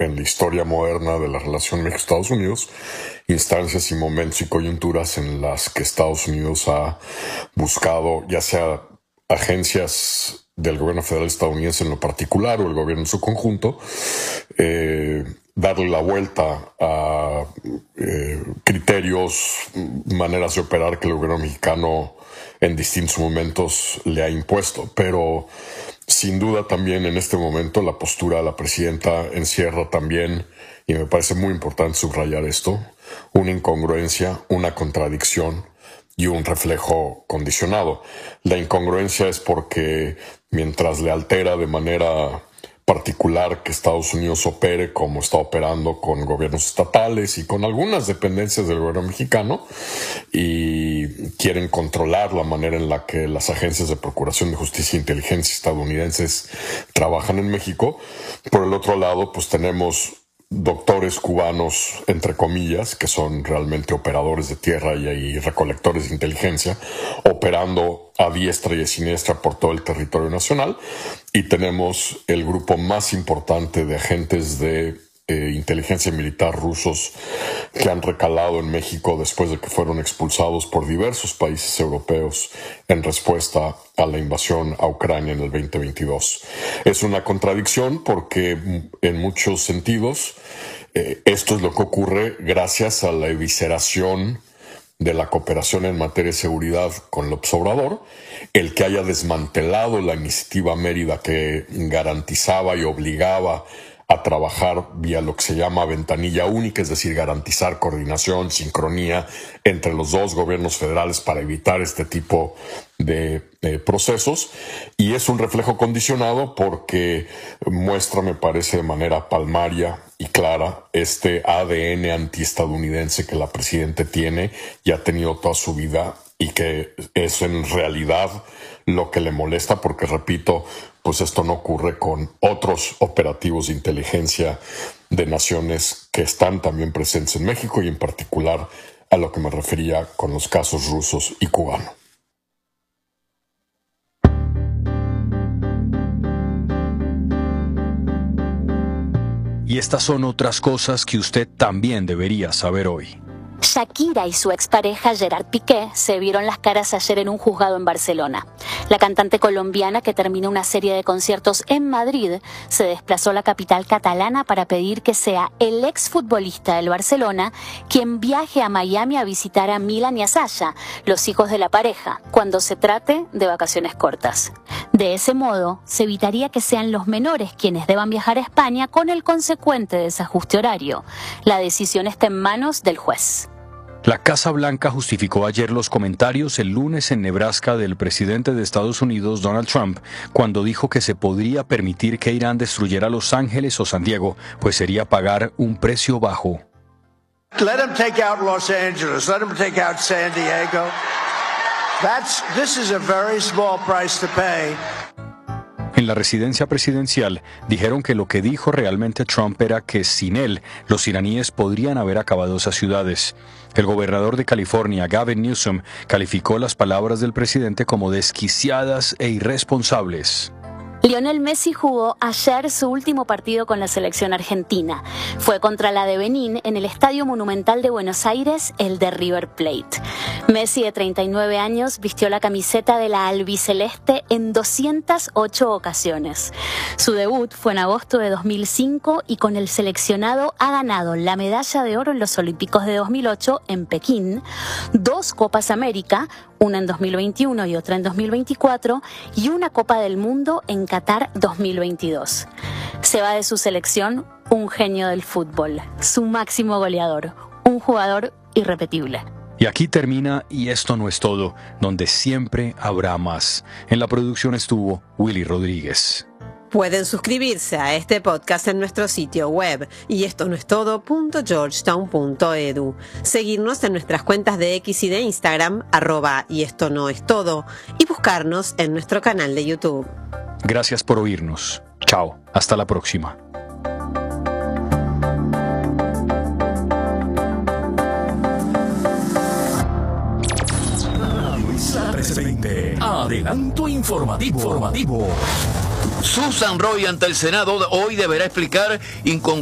en la historia moderna de la relación México-Estados Unidos, instancias y momentos y coyunturas en las que Estados Unidos ha buscado, ya sea agencias del gobierno federal estadounidense en lo particular o el gobierno en su conjunto, darle la vuelta a criterios, maneras de operar que el gobierno mexicano en distintos momentos le ha impuesto. Pero sin duda también en este momento la postura de la presidenta encierra también, y me parece muy importante subrayar esto, una incongruencia, una contradicción y un reflejo condicionado. La incongruencia es porque mientras le altera de manera particular que Estados Unidos opere como está operando con gobiernos estatales y con algunas dependencias del gobierno mexicano, y quieren controlar la manera en la que las agencias de procuración de justicia e inteligencia estadounidenses trabajan en México. Por el otro lado, pues tenemos doctores cubanos, entre comillas, que son realmente operadores de tierra y recolectores de inteligencia, operando a diestra y a siniestra por todo el territorio nacional. Y tenemos el grupo más importante de agentes de inteligencia militar rusos que han recalado en México después de que fueron expulsados por diversos países europeos en respuesta a la invasión a Ucrania en el 2022. Es una contradicción porque en muchos sentidos esto es lo que ocurre gracias a la evisceración de la cooperación en materia de seguridad con López Obrador, el que haya desmantelado la iniciativa Mérida que garantizaba y obligaba a trabajar vía lo que se llama ventanilla única, es decir, garantizar coordinación, sincronía entre los dos gobiernos federales para evitar este tipo de procesos. Y es un reflejo condicionado porque muestra, me parece, de manera palmaria y clara este ADN antiestadounidense que la presidenta tiene y ha tenido toda su vida, y que es en realidad lo que le molesta, porque, repito, pues esto no ocurre con otros operativos de inteligencia de naciones que están también presentes en México, y en particular a lo que me refería con los casos rusos y cubanos. Y estas son otras cosas que usted también debería saber hoy. Shakira y su expareja Gerard Piqué se vieron las caras ayer en un juzgado en Barcelona. La cantante colombiana, que terminó una serie de conciertos en Madrid, se desplazó a la capital catalana para pedir que sea el exfutbolista del Barcelona quien viaje a Miami a visitar a Milan y a Sasha, los hijos de la pareja, cuando se trate de vacaciones cortas. De ese modo, se evitaría que sean los menores quienes deban viajar a España con el consecuente desajuste horario. La decisión está en manos del juez. La Casa Blanca justificó ayer los comentarios el lunes en Nebraska del presidente de Estados Unidos, Donald Trump, cuando dijo que se podría permitir que Irán destruyera Los Ángeles o San Diego, pues sería pagar un precio bajo. Let them take out Los Angeles, let them take out San Diego. This is a very small price to pay. En la residencia presidencial dijeron que lo que dijo realmente Trump era que sin él, los iraníes podrían haber acabado esas ciudades. El gobernador de California, Gavin Newsom, calificó las palabras del presidente como desquiciadas e irresponsables. Lionel Messi jugó ayer su último partido con la selección argentina. Fue contra la de Benín en el Estadio Monumental de Buenos Aires, el de River Plate. Messi, de 39 años, vistió la camiseta de la albiceleste en 208 ocasiones. Su debut fue en agosto de 2005 y con el seleccionado ha ganado la medalla de oro en los Olímpicos de 2008 en Pekín, 2 Copas América, una en 2021 y otra en 2024, y una Copa del Mundo en Qatar 2022. Se va de su selección un genio del fútbol, su máximo goleador, un jugador irrepetible. Y aquí termina Y esto no es todo, donde siempre habrá más. En la producción estuvo Willy Rodríguez. Pueden suscribirse a este podcast en nuestro sitio web yestonoestodo.georgetown.edu, seguirnos en nuestras cuentas de X y de Instagram, @yestonoestodo, y buscarnos en nuestro canal de YouTube. Gracias por oírnos. Chao. Hasta la próxima. Adelanto informativo. Susan Roy ante el Senado hoy deberá explicar